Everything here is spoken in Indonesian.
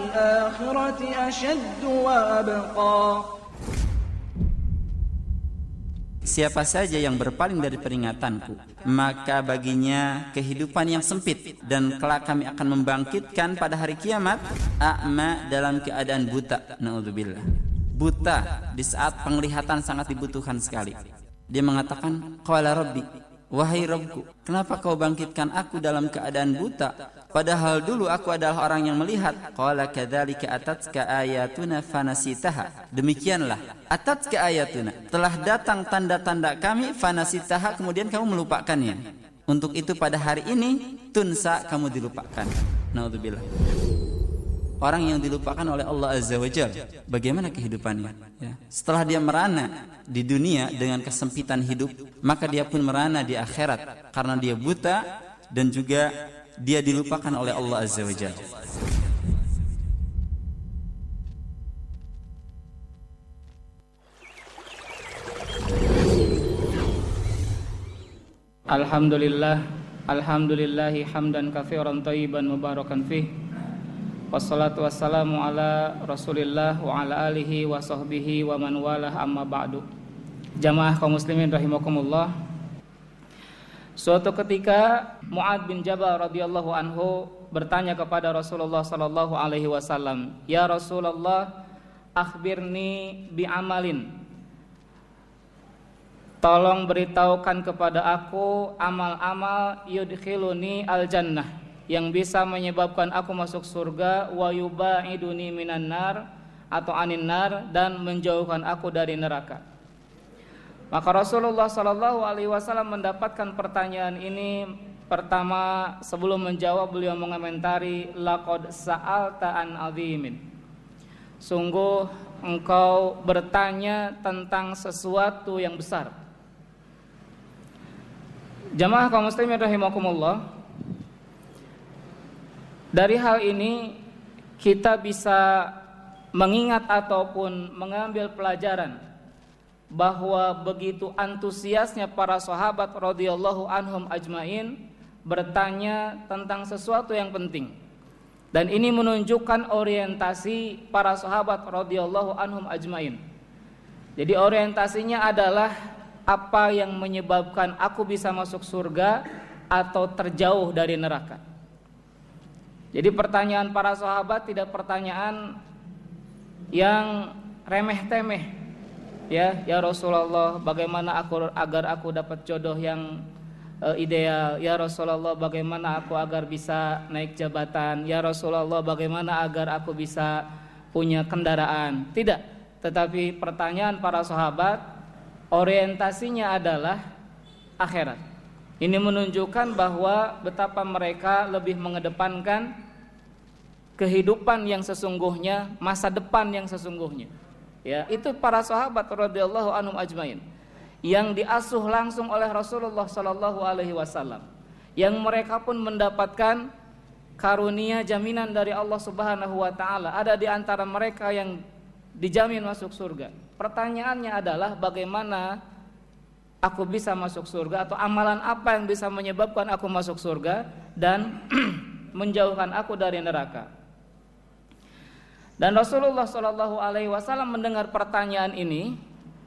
الآخرة أشد وأبقى. Siapa saja yang berpaling dari peringatanku, maka baginya kehidupan yang sempit, dan kelak kami akan membangkitkan pada hari kiamat a'ma, dalam keadaan buta. Na'udzubillah. Buta di saat penglihatan sangat dibutuhkan sekali. Dia mengatakan, qala rabbi, wahai Rabbku, kenapa kau bangkitkan aku dalam keadaan buta, padahal dulu aku adalah orang yang melihat. Qala kadzalika atatka ayatuna fanasitaha. Demikianlah, atatka ayatuna, telah datang tanda-tanda kami, fanasitaha, kemudian kamu melupakannya. Untuk itu pada hari ini tunsa, kamu dilupakan. Naudzubillah. Orang yang dilupakan oleh Allah Azza wa Jalla, bagaimana kehidupannya? Ya. Setelah dia merana di dunia dengan kesempitan hidup, maka dia pun merana di akhirat karena dia buta dan juga dia dilupakan oleh Allah Azza wa Jalla. Alhamdulillahi hamdan katsiran thayyiban mubarakan fih. Wassalatu wassalamu ala Rasulillah wa ala alihi wa sahbihi wa man walah, amma ba'du. Jamaah kaum muslimin rahimakumullah. Suatu ketika Mu'adz bin Jabal radhiyallahu anhu bertanya kepada Rasulullah sallallahu alaihi wasallam, "Ya Rasulullah, akhbirni bi amalin." Tolong beritahukan kepada aku amal-amal yudkhiluni al-jannah, yang bisa menyebabkan aku masuk surga, wa yubaiduni minan nar, atau anin nar, dan menjauhkan aku dari neraka. Maka Rasulullah sallallahu alaihi wasallam mendapatkan pertanyaan ini, pertama sebelum menjawab beliau mengomentari, laqad sa'alta an azimin. Sungguh engkau bertanya tentang sesuatu yang besar. Jamaah kaum muslimin rahimakumullah. Dari hal ini kita bisa mengingat ataupun mengambil pelajaran bahwa begitu antusiasnya para sahabat radhiyallahu anhum ajmain bertanya tentang sesuatu yang penting. Dan ini menunjukkan orientasi para sahabat radhiyallahu anhum ajmain. Jadi orientasinya adalah apa yang menyebabkan aku bisa masuk surga atau terjauh dari neraka. Jadi pertanyaan para sahabat tidak pertanyaan yang remeh-temeh. Ya Rasulullah, bagaimana agar aku dapat jodoh yang ideal? Ya Rasulullah, bagaimana aku agar bisa naik jabatan? Ya Rasulullah, bagaimana agar aku bisa punya kendaraan? Tidak, tetapi pertanyaan para sahabat orientasinya adalah akhirat. Ini menunjukkan bahwa betapa mereka lebih mengedepankan kehidupan yang sesungguhnya, masa depan yang sesungguhnya. Ya, itu para sahabat radhiyallahu anhum ajmain yang diasuh langsung oleh Rasulullah sallallahu alaihi wasallam, yang mereka pun mendapatkan karunia jaminan dari Allah Subhanahu wa taala. Ada di antara mereka yang dijamin masuk surga. Pertanyaannya adalah bagaimana aku bisa masuk surga, atau amalan apa yang bisa menyebabkan aku masuk surga dan menjauhkan aku dari neraka. Dan Rasulullah SAW mendengar pertanyaan ini,